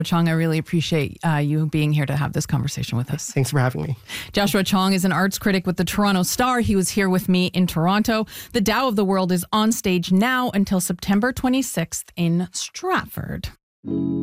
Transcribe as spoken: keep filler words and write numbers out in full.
Chong, I really appreciate uh, you being here to have this conversation with us. Thanks for having me. Joshua Chong is an arts critic with the Toronto Star. He was here with me in Toronto. The Tao of the World is on stage now until September twenty-sixth in Stratford.